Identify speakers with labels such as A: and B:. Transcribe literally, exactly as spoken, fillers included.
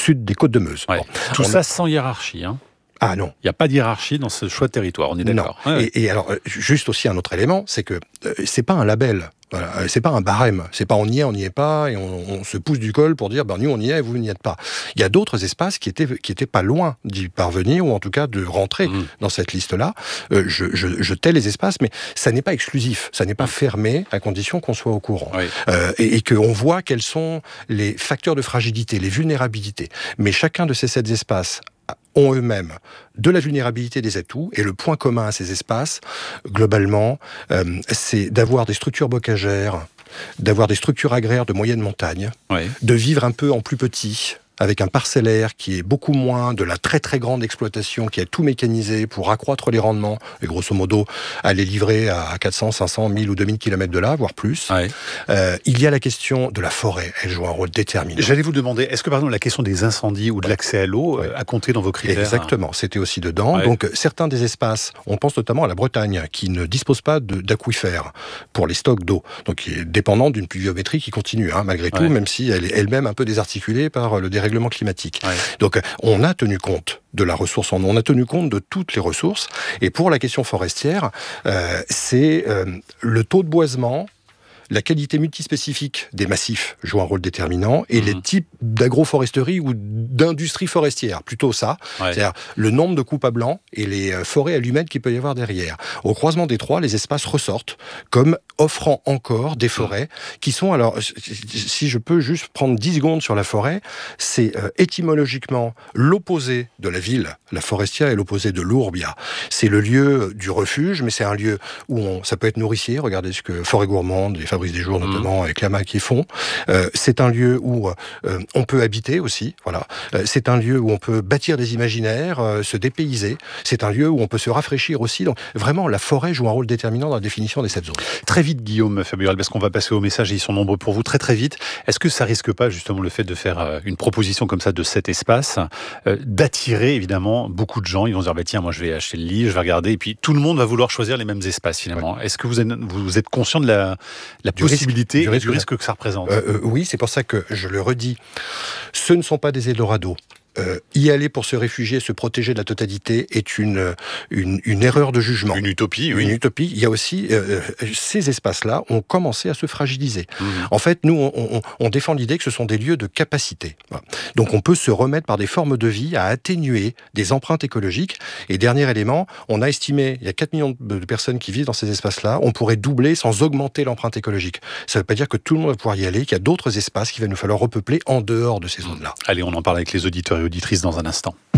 A: sud des Côtes de Meuse.
B: Ouais.
A: Bon,
B: Tout
A: on
B: ça
A: a...
B: sans hiérarchie, hein.
A: Ah non.
B: Il n'y a pas de hiérarchie dans ce choix de territoire, on est d'accord.
A: Non.
B: Ouais, ouais.
A: Et, et alors, juste aussi un autre élément, c'est que euh, c'est pas un label. Voilà, c'est pas un barème, c'est pas on y est, on n'y est pas, et on, on se pousse du col pour dire ben nous on y est et vous n'y êtes pas. Il y a d'autres espaces qui étaient qui étaient pas loin d'y parvenir ou en tout cas de rentrer mmh. dans cette liste-là. Euh, je, je, je tais les espaces, mais ça n'est pas exclusif, ça n'est pas fermé à condition qu'on soit au courant oui. euh, et, et qu'on voit quels sont les facteurs de fragilité, les vulnérabilités. Mais chacun de ces sept espaces ont eux-mêmes de la vulnérabilité des atouts, et le point commun à ces espaces, globalement, euh, c'est d'avoir des structures bocagères, d'avoir des structures agraires de moyenne montagne, oui. de vivre un peu en plus petit, avec un parcellaire qui est beaucoup moins de la très très grande exploitation, qui est tout mécanisé pour accroître les rendements, et grosso modo, aller livrer à quatre cents, cinq cents, mille ou deux mille kilomètres de là, voire plus. Ouais. Euh, il y a la question de la forêt, elle joue un rôle déterminant.
B: J'allais vous demander, est-ce que par exemple la question des incendies ou de l'accès à l'eau ouais. a compté dans vos critères?
A: Exactement, c'était aussi dedans. Ouais. Donc certains des espaces, on pense notamment à la Bretagne, qui ne dispose pas de, d'aquifères pour les stocks d'eau, donc qui est dépendante d'une pluviométrie qui continue, hein, malgré ouais. tout, même si elle est elle-même un peu désarticulée par le dérèglement climatique. Ouais. Donc, on a tenu compte de la ressource en eau, on a tenu compte de toutes les ressources. Et pour la question forestière, euh, c'est euh, le taux de boisement, la qualité multispécifique des massifs joue un rôle déterminant, et mmh. les types d'agroforesterie ou d'industrie forestière, plutôt ça, ouais. c'est-à-dire le nombre de coupes à blanc et les forêts allumèdes qu'il peut y avoir derrière. Au croisement des trois, les espaces ressortent comme offrant encore des forêts mmh. qui sont, alors, si je peux juste prendre dix secondes sur la forêt, c'est euh, étymologiquement l'opposé de la ville. La forestière est l'opposé de l'ourbia. C'est le lieu du refuge, mais c'est un lieu où on, ça peut être nourricier, regardez ce que Forêt Gourmande, les Fabrice des Jours notamment, mmh. avec Lama qui font. Euh, c'est un lieu où euh, on peut habiter aussi, voilà. Euh, c'est un lieu où on peut bâtir des imaginaires, euh, se dépayser. C'est un lieu où on peut se rafraîchir aussi. Donc vraiment, la forêt joue un rôle déterminant dans la définition des sept zones.
B: Très vite, Guillaume Fabrial, parce qu'on va passer aux messages, et ils sont nombreux pour vous, très très vite. Est-ce que ça risque pas justement le fait de faire euh, une proposition comme ça de cet espace, euh, d'attirer évidemment beaucoup de gens? Ils vont se dire, bah, tiens, moi je vais acheter le lit, je vais regarder, et puis tout le monde va vouloir choisir les mêmes espaces finalement. Ouais. Est-ce que vous êtes, vous êtes conscient de la, la du possibilité risque, du, risque, et du risque que ça représente?
A: euh, euh, Oui, c'est pour ça que je le redis. Ce ne sont pas des Eldorado. Euh, y aller pour se réfugier, se protéger de la totalité est une, une, une erreur de jugement.
B: Une utopie, oui.
A: Une utopie. Il y a aussi, euh, ces espaces-là ont commencé à se fragiliser. Mmh. En fait, nous, on, on, on défend l'idée que ce sont des lieux de capacité. Voilà. Donc, on peut se remettre par des formes de vie à atténuer des empreintes écologiques. Et dernier élément, on a estimé, il y a quatre millions de personnes qui vivent dans ces espaces-là, on pourrait doubler sans augmenter l'empreinte écologique. Ça ne veut pas dire que tout le monde va pouvoir y aller, qu'il y a d'autres espaces qu'il va nous falloir repeupler en dehors de ces zones-là.
B: Allez, on en parle avec les auditeurs et auditrices dans un instant.